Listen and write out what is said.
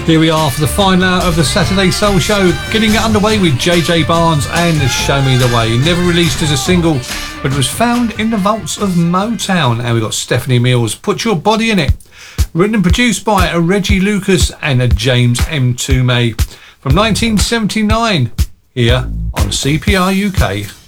Here we are for the final hour of the Saturday Soul Show, getting it underway with JJ Barnes and Show Me the Way. Never released as a single, but it was found in the vaults of Motown. And we got Stephanie Mills, Put Your Body in It. Written and produced by a Reggie Lucas and a James M. Toomey. From 1979, here on CPR UK.